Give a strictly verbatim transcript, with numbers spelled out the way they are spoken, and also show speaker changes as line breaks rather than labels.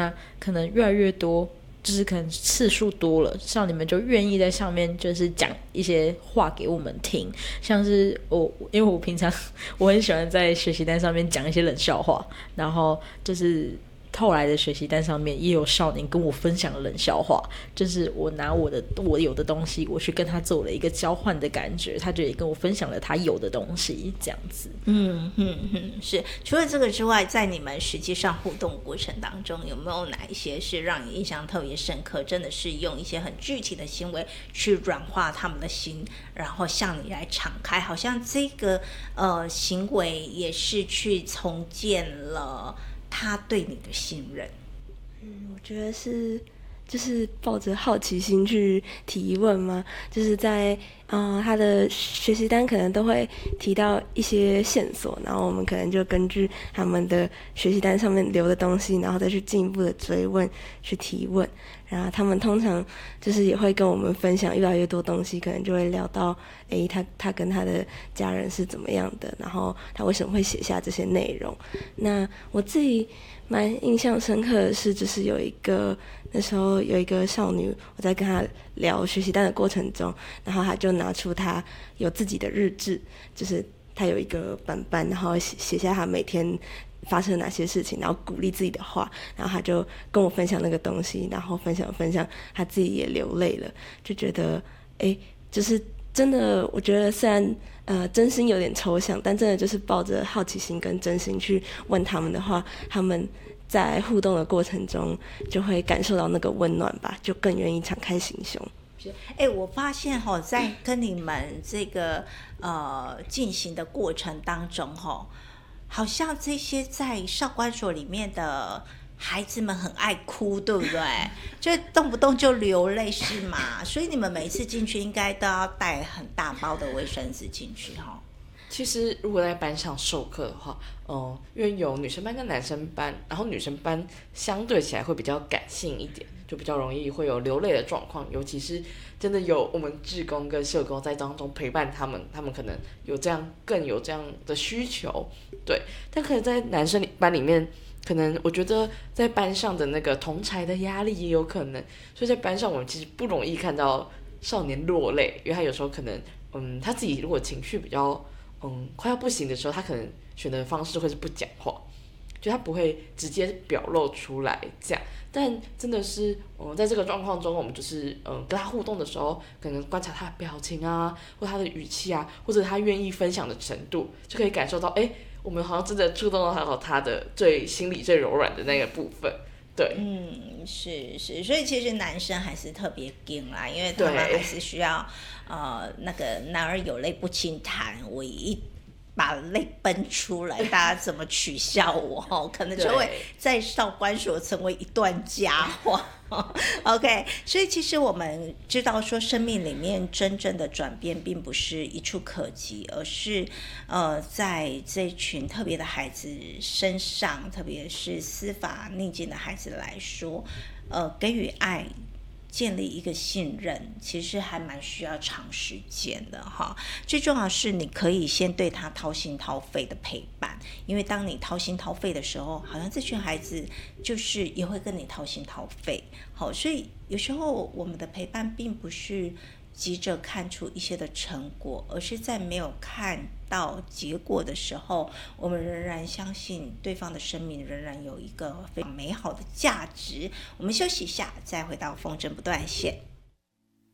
那可能越来越多，就是可能次数多了，像你们就愿意在上面就是讲一些话给我们听，像是我，因为我平常我很喜欢在学习单上面讲一些冷笑话，然后就是后来的学习单上面也有少年跟我分享冷笑话，就是我拿我的我有的东西，我去跟他做了一个交换的感觉，他就也跟我分享了他有的东西，这样子。
嗯嗯嗯，是。除了这个之外，在你们实际上互动过程当中，有没有哪一些是让你印象特别深刻？真的是用一些很具体的行为去软化他们的心，然后向你来敞开，好像这个呃行为也是去重建了他对你的信任。
嗯，我觉得是，就是抱着好奇心去提问嘛，就是在呃他的学习单可能都会提到一些线索，然后我们可能就根据他们的学习单上面留的东西，然后再去进一步的追问，去提问。然后他们通常就是也会跟我们分享越来越多东西，可能就会聊到，诶，他他跟他的家人是怎么样的，然后他为什么会写下这些内容。那我自己蛮印象深刻的是，就是有一个那时候有一个少女，我在跟她聊学习单的过程中，然后她就拿出她有自己的日志，就是她有一个本本，然后写写下她每天发生哪些事情，然后鼓励自己的话，然后他就跟我分享那个东西，然后分享分享，他自己也流泪了，就觉得，哎，就是真的，我觉得虽然呃真心有点抽象，但真的就是抱着好奇心跟真心去问他们的话，他们在互动的过程中就会感受到那个温暖吧，就更愿意敞开心胸。
哎，我发现哈、哦，在跟你们这个呃进行的过程当中哈、哦。好像这些在少管所里面的孩子们很爱哭，对不对？就动不动就流泪，是吗？所以你们每次进去应该都要带很大包的卫生纸进去哈。
其实如果在班上授课的话，嗯，因为有女生班跟男生班，然后女生班相对起来会比较感性一点，就比较容易会有流泪的状况，尤其是真的有我们志工跟社工在当中陪伴他们，他们可能有这样更有这样的需求，对。但可能在男生班里面，可能我觉得在班上的那个同侪的压力也有可能，所以在班上我们其实不容易看到少年落泪，因为他有时候可能，嗯，他自己如果情绪比较，嗯，快要不行的时候，他可能选择的方式会是不讲话，就他不会直接表露出来这样。但真的是，嗯，在这个状况中，我们就是，嗯，跟他互动的时候，可能观察他的表情啊，或他的语气啊，或者他愿意分享的程度，就可以感受到，哎，我们好像真的触动到他的最心里最柔软的那个部分。对，
嗯，是是，所以其实男生还是特别硬啦，因为他们还是需要，呃，那个男儿有泪不轻弹，我一把泪奔出来，大家怎么取笑我，可能就会在少管所成为一段佳话。OK， 所以其实我们知道说，生命里面真正的转变并不是一触可及，而是呃，在这群特别的孩子身上，特别是司法逆境的孩子来说，呃，给予爱。建立一个信任，其实还蛮需要长时间的哈。最重要是你可以先对他掏心掏肺的陪伴，因为当你掏心掏肺的时候，好像这群孩子就是也会跟你掏心掏肺。好，所以有时候我们的陪伴并不是急着看出一些的成果，而是在没有看到结果的时候，我们仍然相信对方的生命仍然有一个非常美好的价值。我们休息一下，再回到风筝不断线。